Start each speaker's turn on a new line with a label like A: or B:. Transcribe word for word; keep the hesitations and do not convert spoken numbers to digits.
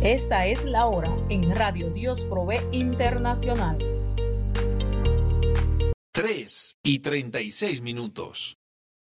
A: Esta es la hora en Radio Dios Provee Internacional.
B: tres y treinta y seis minutos.